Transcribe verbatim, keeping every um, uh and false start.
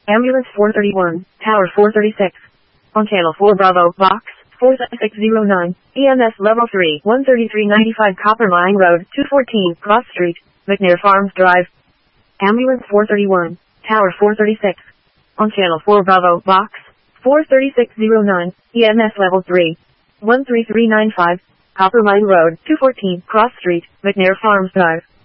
Ambulance four thirty-one, Tower four thirty-six. On Channel four Bravo, Box four six zero nine, E M S Level three, one thirty-three ninety-five Copper Mine Road, two fourteen, Cross Street, McNair Farms Drive. Ambulance four thirty-one, Tower four thirty-six. On Channel four Bravo, Box four thirty-six zero nine, E M S Level three, one thirty-three ninety-five, Copper Mine Road, two fourteen, Cross Street, McNair Farms Drive.